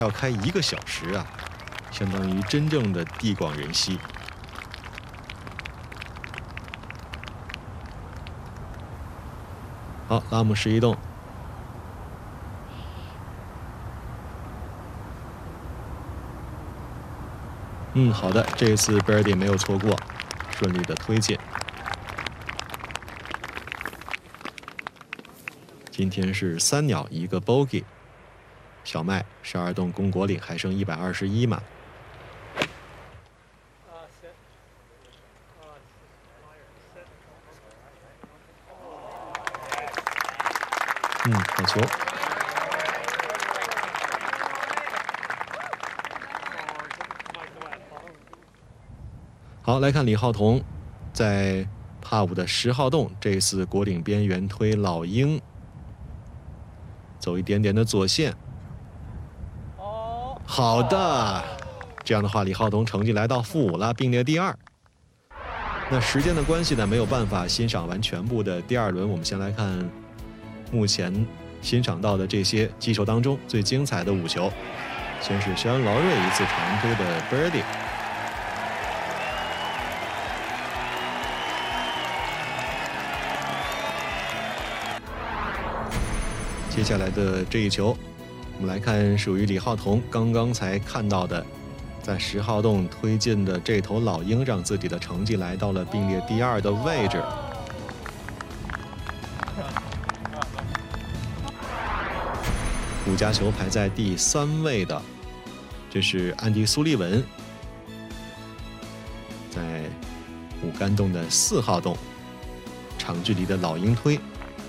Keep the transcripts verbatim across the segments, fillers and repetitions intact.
要开一个小时啊，相当于真正的地广人稀。好，拉姆十一洞。嗯，好的，这一次 birdie 没有错过，顺利的推进。今天是三鸟一个 bogey， 小麦十二洞攻果岭还剩一百二十一码。嗯，好球。好，来看李浩彤，在帕五的十号洞，这次果岭边缘推老鹰，走一点点的左线。好的，这样的话，李浩彤成绩来到负五了，并列第二。那时间的关系呢，没有办法欣赏完全部的第二轮。我们先来看目前欣赏到的这些击球当中最精彩的五球。先是肖恩劳瑞一次长推的 birdie。接下来的这一球，我们来看属于李浩彤刚刚才看到的，在十号洞推进的这头老鹰，让自己的成绩来到了并列第二的位置。五加球排在第三位的，这是安迪·苏利文，在五杆洞的四号洞，长距离的老鹰推。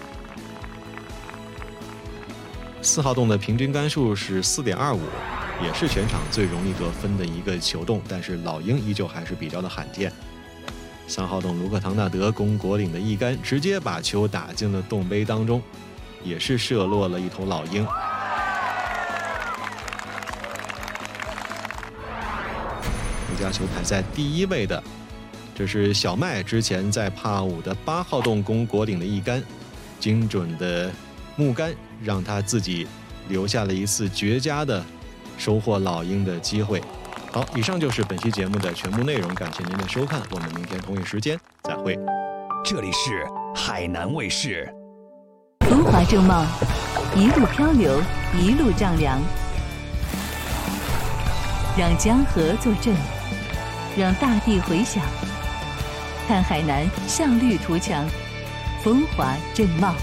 四号洞的平均杆数是 四点二五， 也是全场最容易得分的一个球洞，但是老鹰依旧还是比较的罕见。三号洞卢克唐纳德攻果岭的一杆，直接把球打进了洞杯当中，也是射落了一头老鹰。五加球排在第一位的，这是小麦之前在帕五的八号洞攻果岭的一杆，精准的木杆让他自己留下了一次绝佳的收获老鹰的机会。好，以上就是本期节目的全部内容，感谢您的收看，我们明天同一时间再会。 这里是海南卫视。 风华正茂，一路漂流，一路丈量，让江河作证，让大地回响。看海南向绿图强，风华正茂。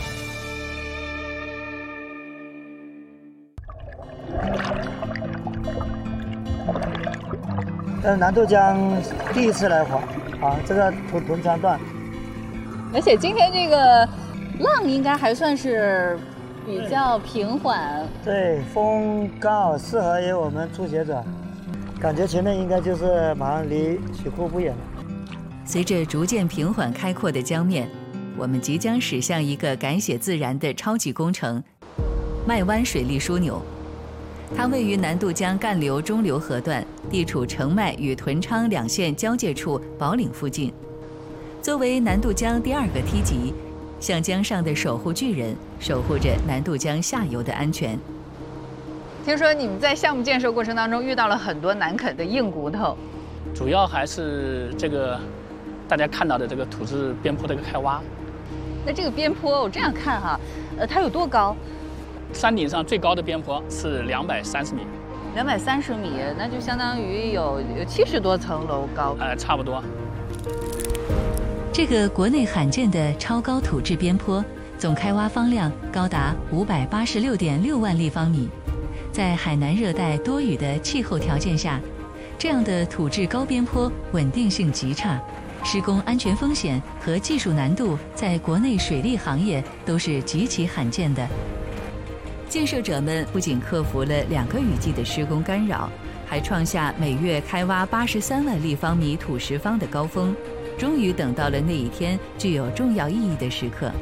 呃，南渡江第一次来滑，啊，这个屯屯川段， 而且今天这个浪应该还算是比较平缓。 对，风刚好适合于我们初学者，感觉前面应该就是马上离曲库不远了。 随着逐渐平缓开阔的江面，我们即将驶向一个改写自然的超级工程——麦湾水利枢纽。它位于南渡江干流中流河段，地处澄迈与屯昌两县交界处宝岭附近。作为南渡江第二个梯级，像江上的守护巨人，守护着南渡江下游的安全。 听说你们在项目建设过程当中遇到了很多难啃的硬骨头， 主要还是这个大家看到的这个土质边坡的一个开挖。 那这个边坡我这样看哈，呃，它有多高？ 山顶上最高的边坡是两百三十米， 两百三十米，那就相当于有有七十多层楼高。 呃，差不多。 这个国内罕见的超高土质边坡，总开挖方量高达五百八十六点六万立方米。在海南热带多雨的气候条件下，这样的土质高边坡稳定性极差，施工安全风险和技术难度在国内水利行业都是极其罕见的。建设者们不仅克服了两个雨季的施工干扰，还创下每月开挖八十三万立方米土石方的高峰，终于等到了那一天具有重要意义的时刻。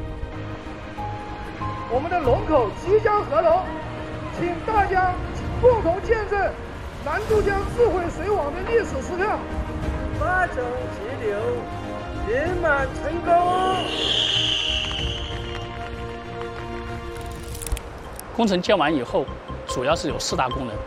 我们的龙口即将合龙，请大家共同见证南渡江智慧水网的历史时刻，发展急流，圆满成功。 工程建完以后，主要是有四大功能。